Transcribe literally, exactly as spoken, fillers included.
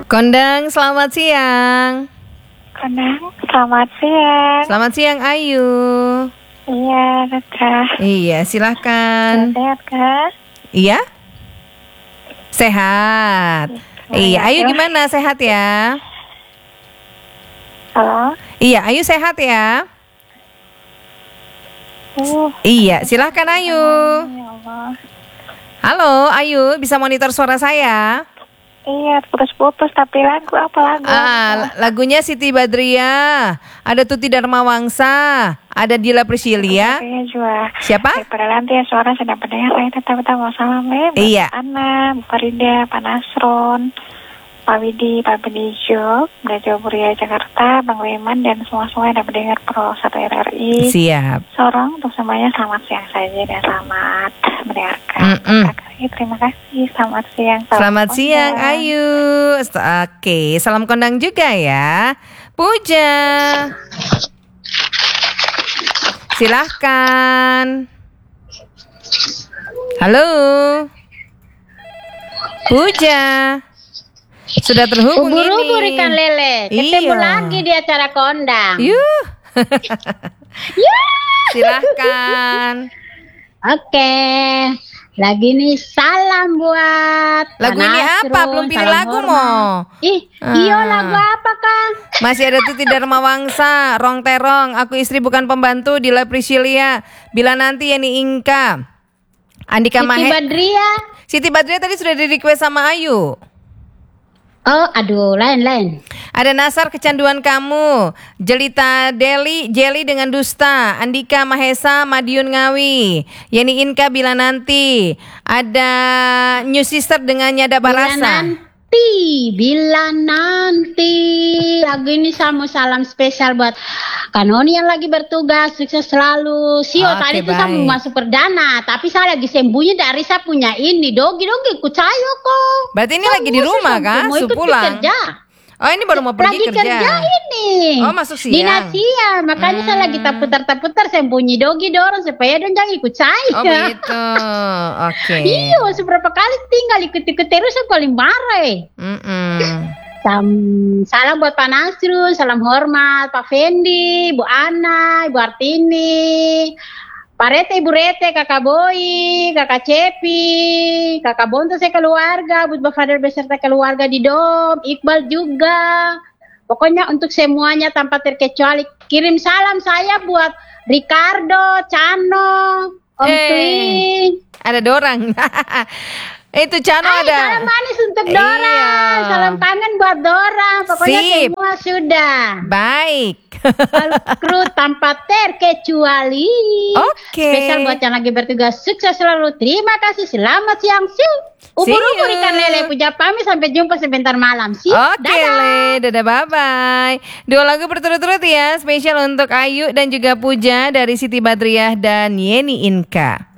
Kondang, selamat siang. Kondang, selamat siang. Selamat siang, Ayu. Iya, Kak. Iya, silahkan. Sehat, Kak? Iya? Sehat. Iya, Ayu gimana? Sehat ya? Halo? Iya, Ayu sehat ya? Uh, Iya, silahkan Ayu. Ya Allah. Halo, Ayu, bisa monitor suara saya? Iya, putus-putus, tapi lagu apa lagu? Ah, lagunya Siti Badriah, ada Tuti Dharma Wangsa, ada Dila Priscilia. Iya juga. Siapa? Daripada nanti ya suara sedang pendengar, saya tetap tetap mau salam ya. Iya. Ana, Bu Farida, Pak Nasron, Pak Widi, Pak Benijo, Belajar Buria Jakarta, Bang Weman, dan semua-semua yang dapat dengar Pro satu R R I. Siap. Sorong untuk semuanya, selamat siang saja dan selamat mendengarkan. Mm-mm. Terima kasih, selamat siang. Salam Selamat kondang. siang Ayu. Oke, salam kondang juga ya. Puja, silahkan. Halo, Puja. Sudah terhubung Ubur-ubur ini. ikan lele, ketemu Iya. lagi di acara kondang. Yuh. Yuh. Silahkan. Oke, lagi nih salam buat Lagu ini Nasrun, apa? Belum pilih salam lagu, hormat. Mo. Ih, Ah. iyo lagu apa kan? Masih ada Tuti Dharma Wangsa, Rong Terong, Aku Istri Bukan Pembantu, Dila Priscilia, Bila Nanti, Yani Inka, Andika Siti Mahe. Badriah. Siti Badriah tadi sudah di request sama Ayu. Oh, aduh, lain-lain. Ada Nasar Kecanduan Kamu, Jelita Deli Jelly dengan Dusta, Andika Mahesa Madiun Ngawi, Yani Inka Bila Nanti, ada New Sister dengan Nyada Bila Barasa. nanti, bila nanti. Lagu ini sama salam spesial buat Kanoni yang lagi bertugas, sukses selalu. Sio Oke, tadi tuh saya baik. mau masuk perdana, tapi saya lagi sembunyi dari saya punya ini. Dogi-dogi ikut saya kok. Berarti ini Saya lagi di musuh rumah sampai kan? mau Su ikut pulang. kerja. Oh, ini baru mau pergi Lagi kerja. ini. Oh, masuk Di siang. Nasia, makanya saya lagi Hmm. taputar-taputar sembunyi dogi dorong supaya dong jangan ikut saya. Oh begitu, oke. Iya, seberapa kali tinggal ikut-ikut terus saya paling marah. eh. Mm-mm. Sam, salam buat Pak Nasrun, salam hormat Pak Fendi, Bu Ana, Ibu Artini, Pak Rete, Ibu Rete, Kakak Boy, Kakak Cepi, Kakak Bonto saya keluarga, Bu Bafader beserta keluarga di Dom, Iqbal juga. Pokoknya untuk semuanya tanpa terkecuali kirim salam saya buat Ricardo, Cano, Om Eh. Kling. Ada dorang. Itu Cano Ay, ada. salam manis untuk Dora. Iya. Salam kangen buat Dora. Pokoknya Sip. semua sudah. Baik. Kru tanpa terkecuali. Oke. Spesial buat yang lagi bertugas. Sukses selalu. Terima kasih. Selamat siang. Siu. Ubur-ubur See you. ikan lele. Puja pamit. Sampai jumpa sebentar malam. Siu. Oke, Dadah. Le. Dadah, bye-bye. Dua lagu berturut-turut ya. Spesial untuk Ayu dan juga Puja dari Siti Badriah dan Yeni Inka.